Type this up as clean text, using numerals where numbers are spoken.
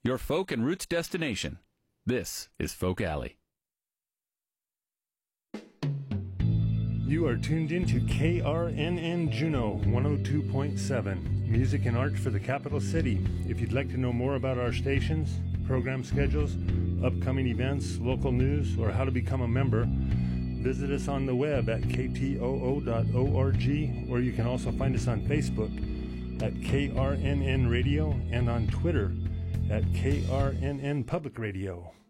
your folk and roots destination. This is Folk Alley. You are tuned into KRNN Juneau 102.7, music and art for the capital city. If you'd like to know more about our stations, program schedules, upcoming events, local news, or how to become a member, visit us on the web at ktoo.org, or you can also find us on Facebook at KRNN Radio and on Twitter at KRNN Public Radio.